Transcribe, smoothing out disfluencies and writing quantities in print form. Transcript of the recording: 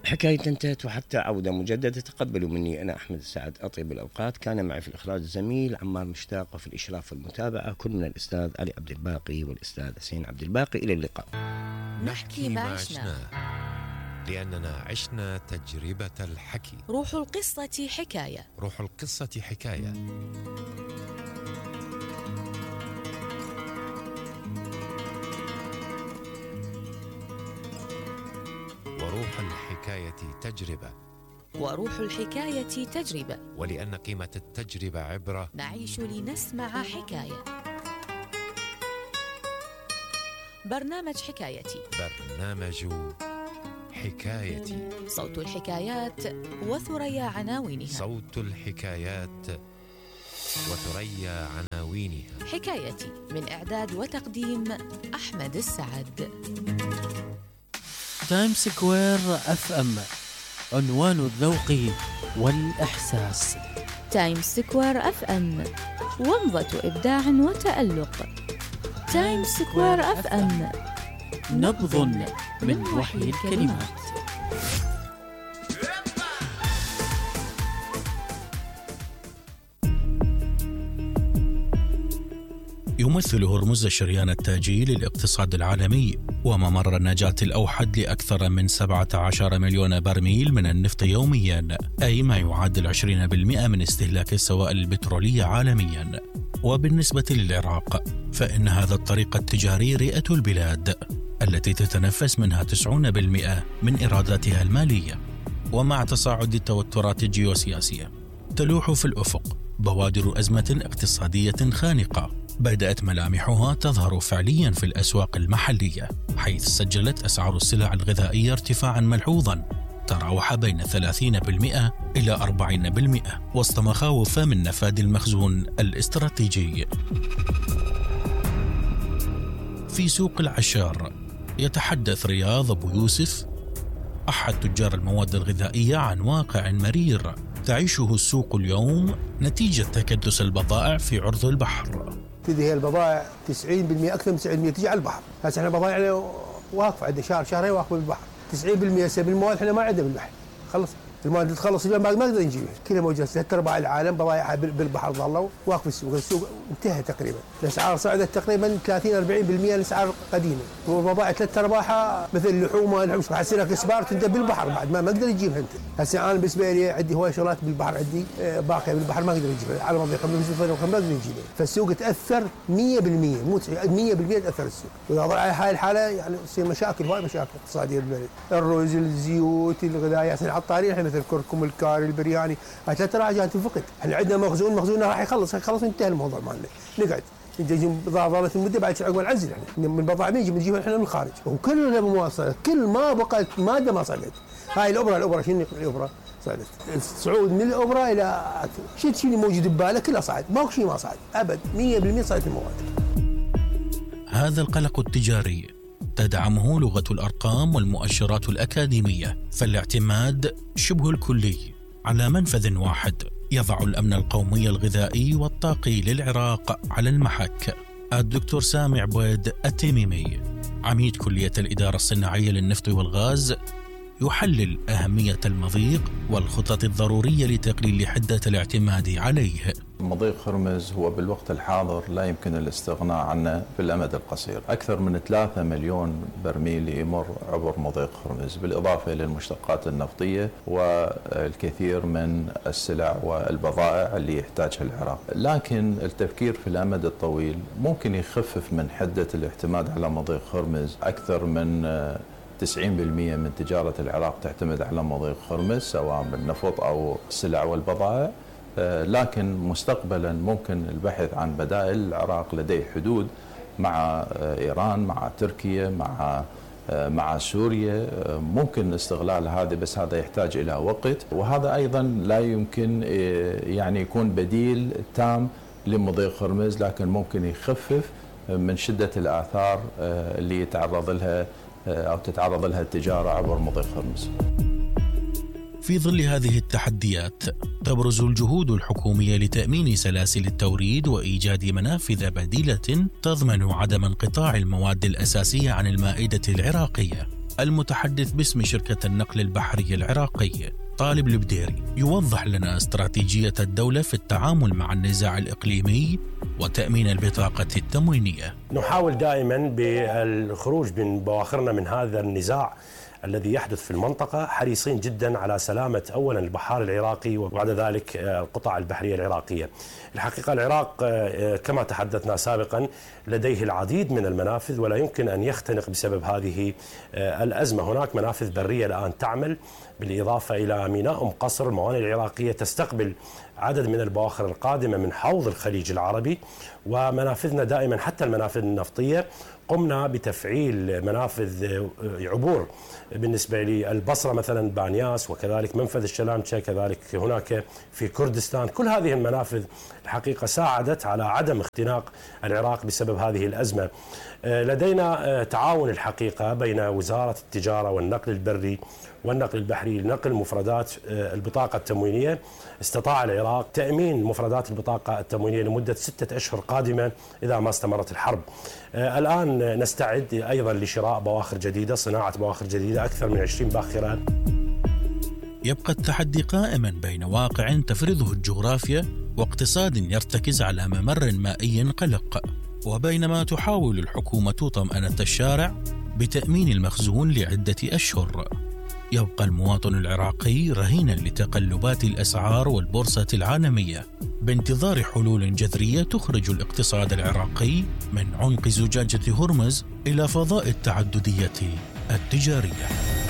حكاية انتهت وحتى عودة مجددة. تقبلوا مني أنا أحمد السعد أطيب الأوقات. كان معي في الإخراج الزميل عمار مشتاق، وفي الإشراف والمتابعة كل من الأستاذ علي عبد الباقي والأستاذ حسين عبد الباقي. إلى اللقاء. نحكي ما عشنا، لأننا عشنا تجربة الحكي. روح القصة حكاية. روح القصة حكاية. وروح الحكاية تجربة. وروح الحكاية تجربة. ولأن قيمة التجربة عبرة، نعيش لنسمع حكاية. برنامج حكايتي. برنامج حكايتي. صوت الحكايات وثريا عناوينها. صوت الحكايات وثريا عناوينها. حكايتي من إعداد وتقديم أحمد السعد. تايم سكوير FM، عنوان الذوق والإحساس. تايم سكوير FM، ومضة إبداع وتألق. تايم سكوير FM، نبض من وحي الكلمات. يمثل هرمز الشريان التاجي للاقتصاد العالمي، وممر النجاة الأوحد لأكثر من 17 مليون برميل من النفط يوميا، أي ما يعادل 20% من استهلاك السوائل البترولية عالميا. وبالنسبة للعراق فإن هذا الطريق التجاري رئة البلاد التي تتنفس منها 90% من إيراداتها المالية. ومع تصاعد التوترات الجيوسياسية تلوح في الأفق بوادر أزمة اقتصادية خانقة بدأت ملامحها تظهر فعليا في الأسواق المحلية، حيث سجلت أسعار السلع الغذائية ارتفاعا ملحوظا تراوح بين 30% إلى 40%، وسط مخاوف من نفاذ المخزون الاستراتيجي. في سوق العشار يتحدث رياض أبو يوسف أحد تجار المواد الغذائية عن واقع مرير تعيشه السوق اليوم نتيجة تكدس البضائع في عرض البحر. هي البضائع 90% أكثر من 90% تجي على البحر. هسه احنا بضائعنا واقفة عندنا شهرين واقفة بالبحر. 90% من المواد احنا ما عندنا بالبحر. خلص المواد تخلص اليوم ما نقدر نجيبها. كلها موجودة 3/4 العالم بضائعها بالبحر ظلوا واقف السوق. السوق انتهى تقريبا. الأسعار صعدت تقريبا 30-40% الأسعار قديمة. والبضائع 3/4 مثل اللحوم حسنا كسبار تنتهي بالبحر بعد ما اقدر اجيبها انت. هسه انا بالنسبة لي عندي هواي شغلات بالبحر، عندي باقية بالبحر ما اقدر اجيبها على مضيق ما اقدر اجيبها. فالسوق تأثر 100%، مو 100% تأثر السوق. وإذا ضل على هاي الحالة يعني تصير مشاكل، هواي مشاكل اقتصادية بالبلد. الرز، الزيوت، الغذاء، العطارين مثل الكركم، الكاري، البرياني، هاي 3 راجعات تنفقد. احنا عندنا مخزون راح يخلص انتهى الموضوع مالنا. نقعد نجي ظلت المده بعد عقب نعزل احنا من البضائع نجيبها احنا من الخارج، وكلها مواصله. كل ما بقت ماده ما صعدت. هاي الابره شنو الابره صعدت. الصعود من الابره الى شيء اللي موجود ببالك كله صعد، ماكو شيء ما صعد ابد. 100% صعدت المواد. هذا القلق التجاري تدعمه لغة الأرقام والمؤشرات الأكاديمية، فالاعتماد شبه الكلي على منفذ واحد يضع الأمن القومي الغذائي والطاقي للعراق على المحك. الدكتور سامي عبيد التميمي عميد كلية الإدارة الصناعية للنفط والغاز يحلل أهمية المضيق والخطط الضرورية لتقليل حدة الاعتماد عليه. مضيق هرمز هو بالوقت الحاضر لا يمكن الاستغناء عنه في الأمد القصير. أكثر من 3 مليون برميل يمر عبر مضيق هرمز، بالإضافة إلى المشتقات النفطية والكثير من السلع والبضائع اللي يحتاجها العراق. لكن التفكير في الأمد الطويل ممكن يخفف من حدة الاعتماد على مضيق هرمز. أكثر من 90% من تجارة العراق تعتمد على مضيق هرمز سواء بالنفط أو السلع والبضائع. لكن مستقبلا ممكن البحث عن بدائل. العراق لديه حدود مع إيران، مع تركيا، مع سوريا، ممكن استغلال هذا، بس هذا يحتاج إلى وقت. وهذا أيضا لا يمكن يعني يكون بديل تام لمضيق هرمز، لكن ممكن يخفف من شدة الآثار اللي يتعرض لها أو تتعرض لها التجارة عبر مضيق هرمز. في ظل هذه التحديات تبرز الجهود الحكومية لتأمين سلاسل التوريد وإيجاد منافذ بديلة تضمن عدم انقطاع المواد الأساسية عن المائدة العراقية. المتحدث باسم شركة النقل البحري العراقي طالب البديري يوضح لنا استراتيجية الدولة في التعامل مع النزاع الإقليمي وتأمين البطاقة التموينية. نحاول دائما بالخروج من بواخرنا من هذا النزاع الذي يحدث في المنطقة، حريصين جدا على سلامة أولا البحار العراقي وبعد ذلك القطع البحرية العراقية. الحقيقة العراق كما تحدثنا سابقا لديه العديد من المنافذ ولا يمكن أن يختنق بسبب هذه الأزمة. هناك منافذ برية الآن تعمل، بالإضافة إلى ميناء أم قصر. الموانئ العراقية تستقبل عدد من البواخر القادمة من حوض الخليج العربي، ومنافذنا دائما حتى المنافذ النفطية قمنا بتفعيل منافذ عبور بالنسبة للبصرة مثلا بانياس، وكذلك منفذ الشلامشة، كذلك هناك في كردستان. كل هذه المنافذ الحقيقة ساعدت على عدم اختناق العراق بسبب هذه الأزمة. لدينا تعاون الحقيقة بين وزارة التجارة والنقل البري والنقل البحري لنقل مفردات البطاقة التموينية. استطاع العراق تأمين مفردات البطاقة التموينية لمدة 6 أشهر قادمة إذا ما استمرت الحرب. الآن نستعد أيضا لشراء بواخر جديدة، صناعة بواخر جديدة، أكثر من 20 باخرة. يبقى التحدي قائما بين واقع تفرضه الجغرافيا واقتصاد يرتكز على ممر مائي قلق، وبينما تحاول الحكومة طمأنة الشارع بتأمين المخزون لعدة أشهر. يبقى المواطن العراقي رهينا لتقلبات الأسعار والبورصة العالمية بانتظار حلول جذرية تخرج الاقتصاد العراقي من عنق زجاجة هرمز إلى فضاء التعددية التجارية.